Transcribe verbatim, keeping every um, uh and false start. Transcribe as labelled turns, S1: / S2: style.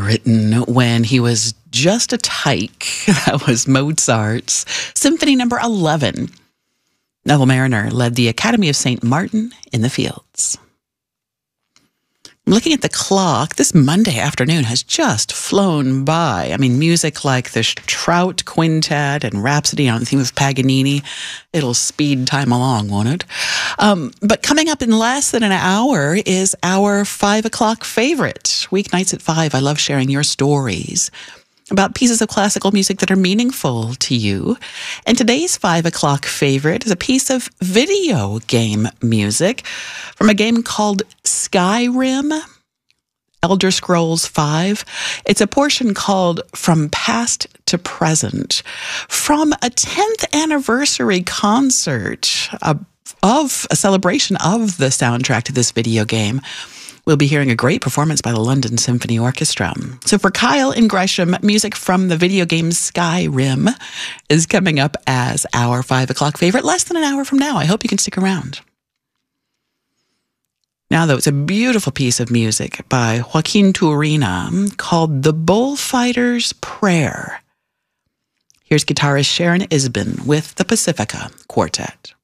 S1: written when he was just a tyke. That was Mozart's Symphony Number eleven. Neville Mariner led the Academy of Saint Martin in the Fields. Looking at the clock, this Monday afternoon has just flown by. I mean, music like the Trout Quintet and Rhapsody on the theme of Paganini, it'll speed time along, won't it? Um, but coming up in less than an hour is our five o'clock favorite. Weeknights at five, I love sharing your stories about pieces of classical music that are meaningful to you. And today's five o'clock favorite is a piece of video game music from a game called Skyrim, Elder Scrolls five. It's a portion called From Past to Present from a tenth anniversary concert uh, of a celebration of the soundtrack to this video game. We'll be hearing a great performance by the London Symphony Orchestra. So for Kyle and Gresham, music from the video game Skyrim is coming up as our five o'clock favorite, less than an hour from now. I hope you can stick around. Now, though, it's a beautiful piece of music by Joaquin Turina called The Bullfighter's Prayer. Here's guitarist Sharon Isbin with the Pacifica Quartet.